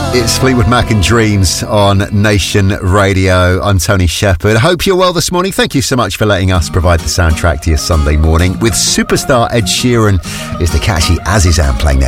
It's Fleetwood Mac and Dreams on Nation Radio. I'm Tony Shepherd. I hope you're well this morning. Thank you so much for letting us provide the soundtrack to your Sunday morning. With superstar Ed Sheeran, is the catchy Azizam playing next.